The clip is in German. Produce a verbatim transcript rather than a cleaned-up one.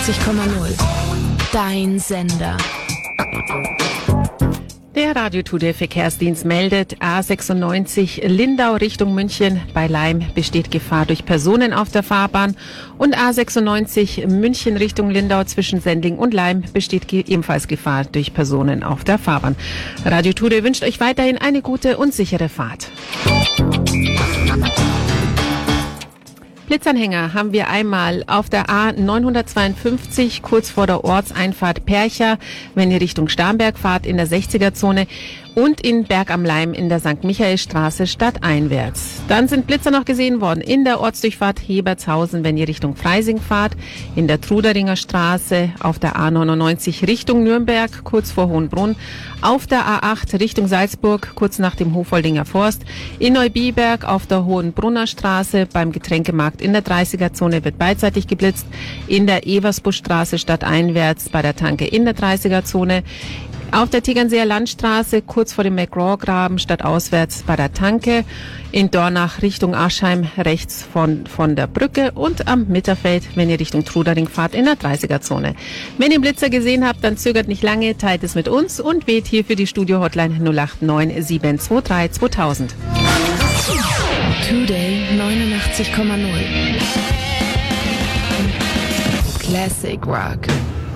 neunundachtzig Komma null. Dein Sender. Der Radio Today Verkehrsdienst meldet A sechsundneunzig Lindau Richtung München. Bei Laim besteht Gefahr durch Personen auf der Fahrbahn. Und A sechsundneunzig München Richtung Lindau zwischen Sendling und Laim besteht ge- ebenfalls Gefahr durch Personen auf der Fahrbahn. Radio Today wünscht euch weiterhin eine gute und sichere Fahrt. Blitzanhänger haben wir einmal auf der A neunhundertzweiundfünfzig kurz vor der Ortseinfahrt Percha, wenn ihr Richtung Starnberg fahrt in der sechziger-Zone und in Berg am Laim in der Sankt Michaelstraße stadteinwärts. Dann sind Blitzer noch gesehen worden in der Ortsdurchfahrt Hebertshausen, wenn ihr Richtung Freising fahrt, in der Truderinger Straße, auf der A neunundneunzig Richtung Nürnberg, kurz vor Hohenbrunn, auf der A acht Richtung Salzburg, kurz nach dem Hofoldinger Forst, in Neubiberg auf der Hohenbrunner Straße, beim Getränkemarkt in der dreißiger-Zone wird beidseitig geblitzt, in der Eversbuschstraße stadteinwärts bei der Tanke in der dreißiger-Zone, auf der Tegernseer Landstraße, kurz vor dem McGraw-Graben, stadtauswärts bei der Tanke, in Dornach Richtung Aschheim, rechts von, von der Brücke und am Mitterfeld, wenn ihr Richtung Trudering fahrt, in der dreißiger-Zone. Wenn ihr Blitzer gesehen habt, dann zögert nicht lange, teilt es mit uns und wählt hier für die Studio-Hotline null acht neun sieben zwei drei zweitausend. Today neunundachtzig Komma null. Classic Rock.